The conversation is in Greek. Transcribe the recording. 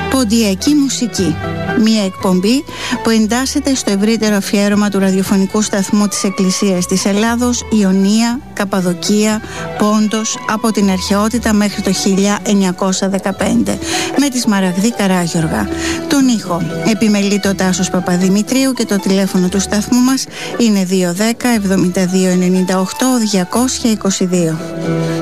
Ποντιακή μουσική. Μία εκπομπή που εντάσσεται στο ευρύτερο αφιέρωμα του ραδιοφωνικού σταθμού της Εκκλησίας της Ελλάδος, Ιωνία, Καπαδοκία, Πόντος, από την αρχαιότητα μέχρι το 1915, με τη Σμαραγδή Καράγιοργα. Τον ήχο επιμελεί το Τάσος Παπαδημητρίου και το τηλέφωνο του σταθμού μας είναι 210 72 98 222.